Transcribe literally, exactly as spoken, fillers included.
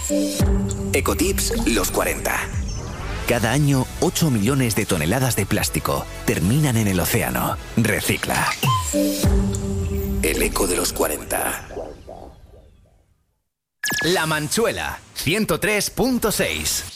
Ecotips los cuarenta. Cada año, ocho millones de toneladas de plástico terminan en el océano. Recicla. El eco de los cuarenta. La Manchuela, ciento tres punto seis.